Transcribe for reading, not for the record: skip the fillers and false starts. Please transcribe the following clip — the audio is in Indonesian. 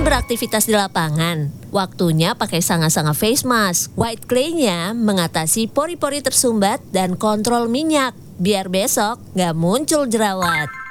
beraktivitas di lapangan, waktunya pakai sanga-sanga face mask. White clay-nya mengatasi pori-pori tersumbat dan kontrol minyak, biar besok nggak muncul jerawat.